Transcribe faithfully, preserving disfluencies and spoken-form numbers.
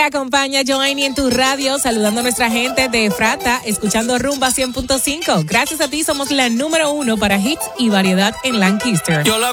acompaña Joanny en tu radio, saludando a nuestra gente de Frata, escuchando Rumba cien punto cinco. Gracias a ti somos la número uno para hits y variedad en Lancaster. Yo la